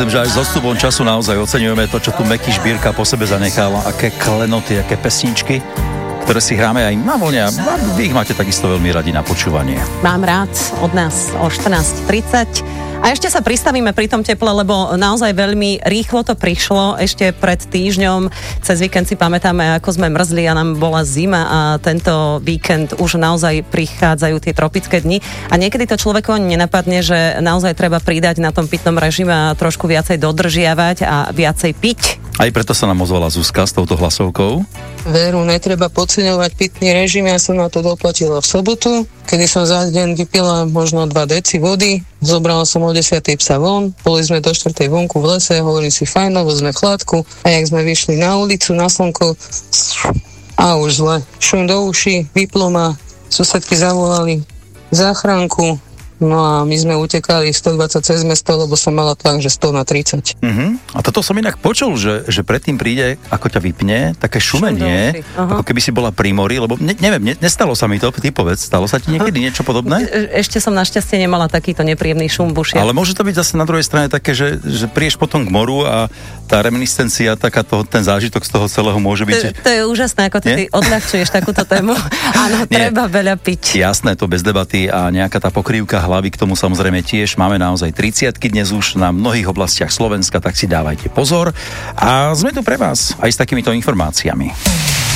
myslím, že aj s odstupom času naozaj oceňujeme to, čo tu Meky Šbírka po sebe zanechal, aké klenoty, aké pesničky, ktoré si hráme aj na vlne a vy ich máte takisto veľmi radi na počúvanie. Mám rád od nás o 14:30. A ešte sa pristavíme pri tom teple, lebo naozaj veľmi rýchlo to prišlo. Ešte pred týždňom, cez víkend si pamätáme, ako sme mrzli a nám bola zima a tento víkend už naozaj prichádzajú tie tropické dni. A niekedy to človeku ani nenapadne, že naozaj treba pridať na tom pitnom režime a trošku viacej dodržiavať a viacej piť. Aj preto sa nám ozvala Zuzka s touto hlasovkou. Veru, netreba podceňovať pitný režim, ja som na to doplatila v sobotu, kedy som za deň vypila možno 2 deci vody, zobrala som o 10. psa von, boli sme do 4. vonku v lese, hovorím si fajnovo, sme v chladku a jak sme vyšli na ulicu, na slnko a už zle, šum do uší, vyplo ma, susedky zavolali záchranku. No a my sme utekali 120 cez mesto, lebo som mala tlak, že 100 na 30. A toto som inak počul, že predtým príde, ako ťa vypne, také šumenie, ako keby si bola pri mori, lebo neviem, nestalo sa mi to, ty povedz, stalo sa ti niekedy niečo podobné? Ešte som našťastie nemala takýto nepríjemný šum v ušiach. Ale môže to byť zase na druhej strane také, že prídeš potom k moru a tá reminiscencia, ten zážitok z toho celého môže byť... To je úžasné, ako ty odľahčuješ takúto tému. Áno, treba veľa piť. Jasné, to bez debaty a nejaká tá pokrývka hlavy k tomu samozrejme tiež. Máme naozaj 30-ky dnes už na mnohých oblastiach Slovenska, tak si dávajte pozor. A sme tu pre vás aj s takýmito informáciami.